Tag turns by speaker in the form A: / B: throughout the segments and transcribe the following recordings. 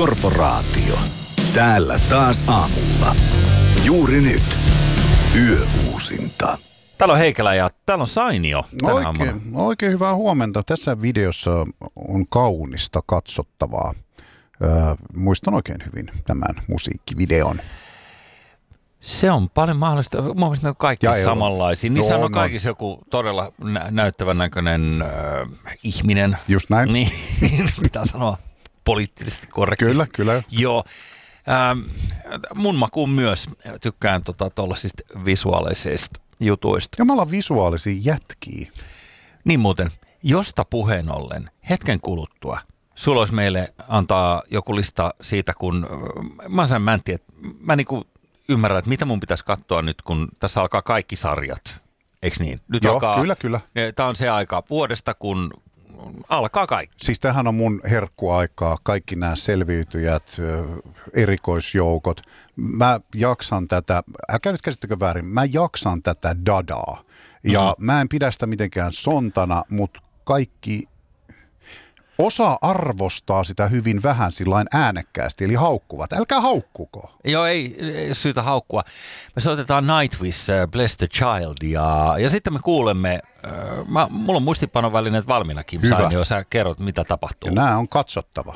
A: Korporaatio. Täällä taas aamulla. Juuri nyt. Yöuusinta.
B: Täällä on Heikelä ja täällä on Sainio.
C: Oikein hyvää huomenta. Tässä videossa on kaunista katsottavaa. Muistan oikein hyvin tämän musiikkivideon.
B: Se on paljon mahdollista. Mun mielestä ne on kaikki samanlaisia. Niissä on kaikissa joku todella näyttävän näköinen ihminen.
C: Just näin.
B: Niin, pitää sanoa poliittisesti korrektisti.
C: Kyllä.
B: Joo. Mun makuun myös tykkään tuollaisista visuaalisista jutuista.
C: Ja me ollaan visuaalisia jätkiä.
B: Niin muuten, josta puheen ollen, hetken kuluttua, sulla olisi meille antaa joku lista siitä, kun mä en tiedä, mä niinku ymmärrän, että mitä mun pitäisi katsoa nyt, kun tässä alkaa kaikki sarjat, eikö niin? Nyt
C: joo, kyllä.
B: Tämä on se aika vuodesta, kun alkaa kaikki.
C: Siis tämähän on mun herkkuaikaa, kaikki nämä selviytyjät, erikoisjoukot. Mä jaksan tätä, älkää nyt käsittäkö väärin, mä jaksan tätä dadaa. Ja mä en pidä sitä mitenkään sontana, mutta kaikki osaa arvostaa sitä hyvin vähän sillain äänekkäästi, eli haukkuvat. Älkää haukkuko.
B: Joo, ei syytä haukkua. Me soitetaan Nightwish, Bless the Child, ja sitten me kuulemme, mulla on muistipanovälineet valmiinakin, Sainio, sä kerrot, mitä tapahtuu.
C: Ja nämä on katsottava.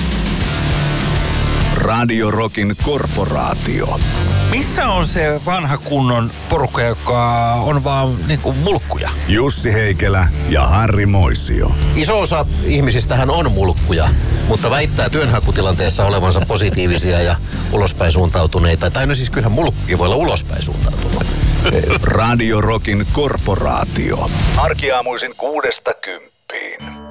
A: Radio Rockin Korporaatio.
D: Missä on se vanha kunnon porukka, joka on vaan niinku mulkkuja?
A: Jussi Heikelä ja Harri Moisio.
E: Iso osa ihmisistähän on mulkkuja, mutta väittää työnhakutilanteessa olevansa positiivisia ja ulospäin suuntautuneita. Tai no siis kyllähän mulkkukin voi olla ulospäin suuntautunut.
A: Radio Rockin Korporaatio. Arkiaamuisin 6–10.